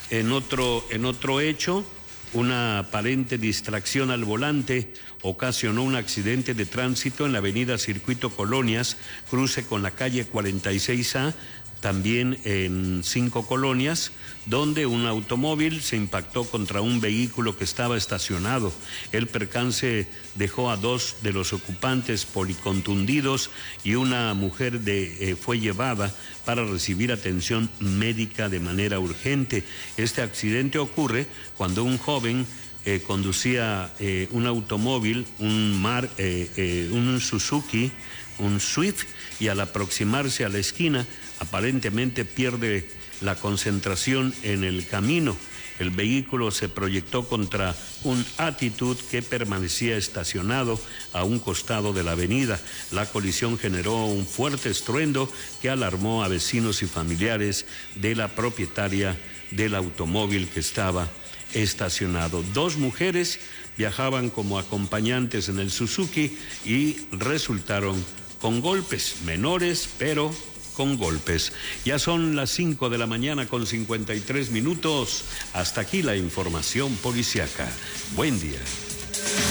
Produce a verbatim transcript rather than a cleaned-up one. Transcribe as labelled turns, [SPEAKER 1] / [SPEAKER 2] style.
[SPEAKER 1] En otro, en otro hecho, una aparente distracción al volante ocasionó un accidente de tránsito en la avenida Circuito Colonias, cruce con la calle cuarenta y seis A, también en cinco colonias, donde un automóvil se impactó contra un vehículo que estaba estacionado. El percance dejó a dos de los ocupantes policontundidos y una mujer de, eh, fue llevada para recibir atención médica de manera urgente. Este accidente ocurre cuando un joven eh, conducía eh, un automóvil, un, mar, eh, eh, un Suzuki, un Swift, y al aproximarse a la esquina, aparentemente pierde la concentración en el camino. El vehículo se proyectó contra un Attitude que permanecía estacionado a un costado de la avenida. La colisión generó un fuerte estruendo que alarmó a vecinos y familiares de la propietaria del automóvil que estaba estacionado. Dos mujeres viajaban como acompañantes en el Suzuki y resultaron con golpes menores, pero con golpes. Ya son las cinco de la mañana con cincuenta y tres minutos. Hasta aquí la información policíaca. Buen día.